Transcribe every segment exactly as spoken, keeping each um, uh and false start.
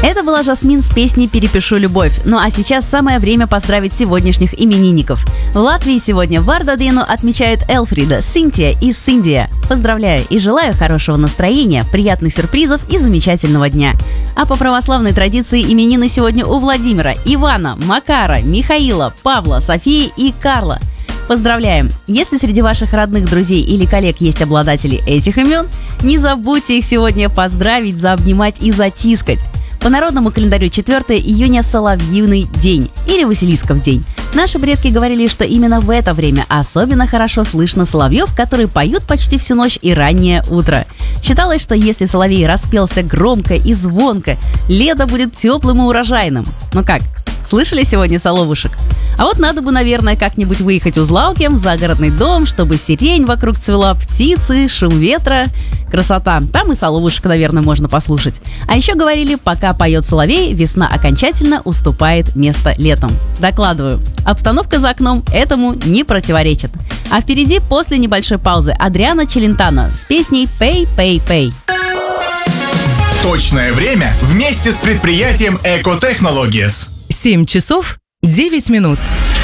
Это была Жасмин с песней «Перепишу любовь». Ну а сейчас самое время поздравить сегодняшних именинников. В Латвии сегодня Вардадину отмечают Элфрида, Синтия и Синдия. Поздравляю и желаю хорошего настроения, приятных сюрпризов и замечательного дня. А по православной традиции именины сегодня у Владимира, Ивана, Макара, Михаила, Павла, Софии и Карла. Поздравляем! Если среди ваших родных, друзей или коллег есть обладатели этих имен, не забудьте их сегодня поздравить, заобнимать и затискать. По народному календарю четвёртого июня Соловьиный день или Василисков день. Наши предки говорили, что именно в это время особенно хорошо слышно соловьев, которые поют почти всю ночь и раннее утро. Считалось, что если соловей распелся громко и звонко, лето будет теплым и урожайным. Ну как, слышали сегодня соловушек? А вот надо бы, наверное, как-нибудь выехать в Узлауке, в загородный дом, чтобы сирень вокруг цвела, птицы, шум ветра. Красота. Там и соловушек, наверное, можно послушать. А еще говорили, пока поет соловей, весна окончательно уступает место летом. Докладываю, обстановка за окном этому не противоречит. А впереди, после небольшой паузы, Адриано Челентано с песней «Pay, Pay, Pay». Точное время вместе с предприятием Eco Technologies. семь часов девять минут.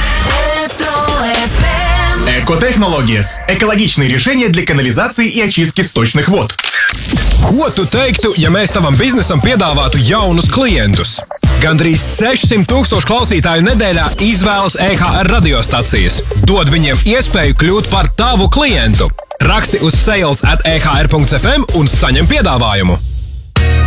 Eco Technologies – экологичные решения для канализации и очистки сточных вод. Ko tu teiktu, ja mēs tavam biznesam piedāvātu jaunus klientus? Gandrīz sešsimt tūkstoši klausītāju nedēļā izvēlas E H R radiostacijas. Dod viņiem iespēju kļūt par tavu klientu. Raksti uz sales at e h r punkts f m un saņem piedāvājumu.